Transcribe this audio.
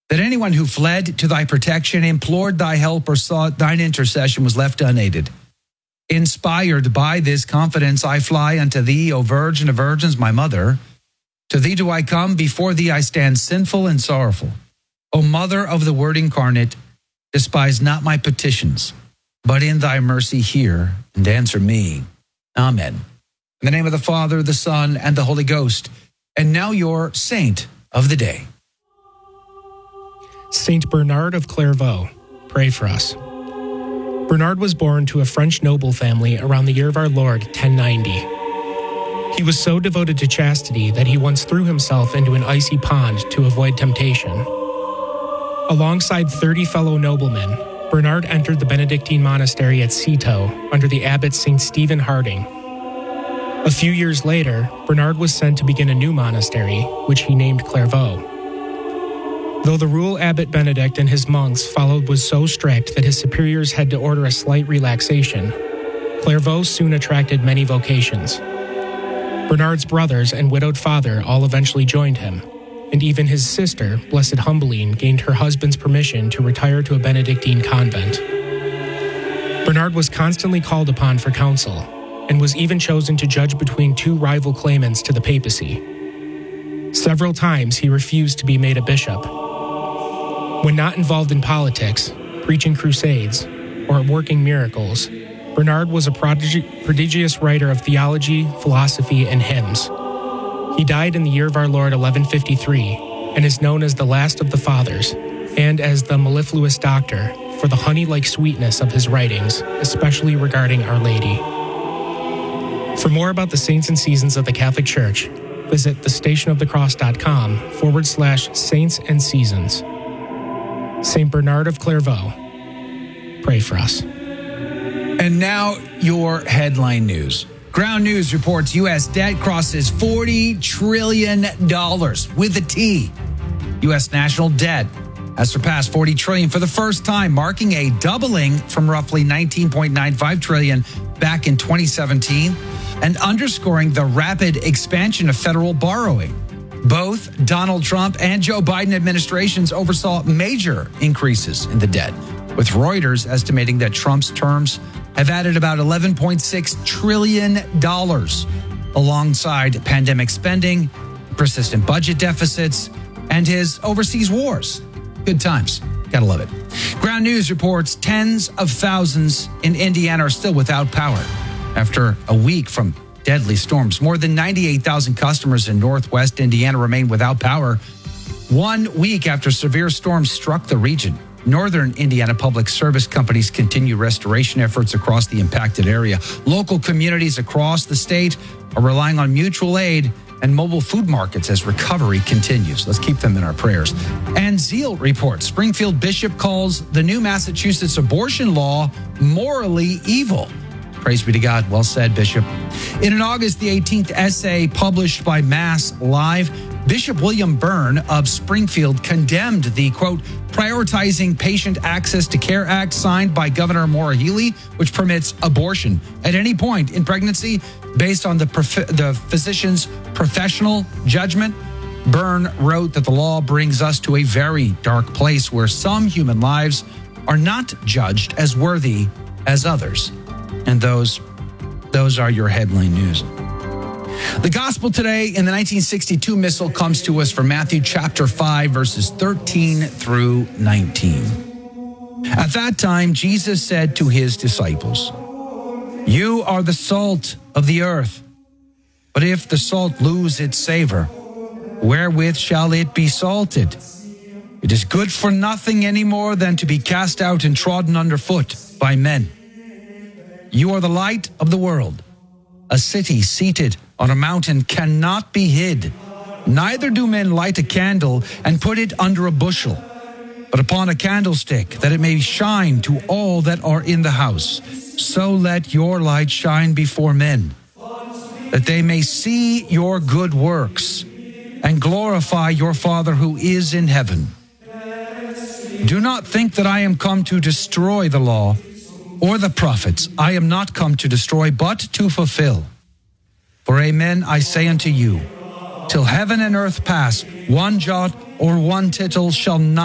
that anyone who fled to thy protection, implored thy help, or sought thine intercession was left unaided. Inspired by this confidence, I fly unto thee, O Virgin of Virgins, my mother. To thee do I come, before thee I stand sinful and sorrowful. O Mother of the Word incarnate, despise not my petitions, but in thy mercy hear and answer me. Amen. In the name of the Father, the Son, and the Holy Ghost. And now your saint of the day. Saint Bernard of Clairvaux, pray for us. Bernard was born to a French noble family around the year of our Lord, 1090. He was so devoted to chastity that he once threw himself into an icy pond to avoid temptation. Alongside 30 fellow noblemen, Bernard entered the Benedictine monastery at Citeaux under the abbot St. Stephen Harding. A few years later, Bernard was sent to begin a new monastery, which he named Clairvaux. Though the rule Abbot Benedict and his monks followed was so strict that his superiors had to order a slight relaxation, Clairvaux soon attracted many vocations. Bernard's brothers and widowed father all eventually joined him, and even his sister, Blessed Humbeline, gained her husband's permission to retire to a Benedictine convent. Bernard was constantly called upon for counsel, and was even chosen to judge between two rival claimants to the papacy. Several times he refused to be made a bishop. When not involved in politics, preaching crusades, or working miracles, Bernard was a prodigious writer of theology, philosophy, and hymns. He died in the year of our Lord 1153 and is known as the last of the fathers and as the mellifluous doctor for the honey-like sweetness of his writings, especially regarding Our Lady. For more about the saints and seasons of the Catholic Church, visit thestationofthecross.com/saints and seasons. Saint Bernard of Clairvaux, pray for us. And now your headline news. Ground News reports U.S. debt crosses $40 trillion with a T. U.S. national debt has surpassed $40 trillion for the first time, marking a doubling from roughly $19.95 trillion back in 2017 and underscoring the rapid expansion of federal borrowing. Both Donald Trump and Joe Biden administrations oversaw major increases in the debt, with Reuters estimating that Trump's terms have added about $11.6 trillion alongside pandemic spending, persistent budget deficits, and his overseas wars. Good times. Gotta love it. Ground News reports tens of thousands in Indiana are still without power after a week from deadly storms. More than 98,000 customers in Northwest Indiana remain without power 1 week after severe storms struck the region. Northern Indiana Public Service companies continue restoration efforts across the impacted area. Local communities across the state are relying on mutual aid and mobile food markets as recovery continues. Let's keep them in our prayers. And Zeal reports Springfield Bishop calls the new Massachusetts abortion law morally evil. Praise be to God. Well said, Bishop. In an August the 18th essay published by Mass Live, Bishop William Byrne of Springfield condemned the, quote, Prioritizing Patient Access to Care Act signed by Governor Maura Healey, which permits abortion at any point in pregnancy based on the physician's professional judgment. Byrne wrote that the law brings us to a very dark place where some human lives are not judged as worthy as others. And those are your headline news. The gospel today in the 1962 missal comes to us from Matthew chapter 5, verses 13 through 19. At that time, Jesus said to his disciples, You are the salt of the earth, but if the salt lose its savor, wherewith shall it be salted? It is good for nothing any more than to be cast out and trodden underfoot by men. You are the light of the world. A city seated on a mountain cannot be hid. Neither do men light a candle and put it under a bushel, but upon a candlestick, that it may shine to all that are in the house. So let your light shine before men, that they may see your good works and glorify your Father who is in heaven. Do not think that I am come to destroy the law or the prophets. I am not come to destroy, but to fulfill. For amen, I say unto you, till heaven and earth pass, one jot or one tittle shall not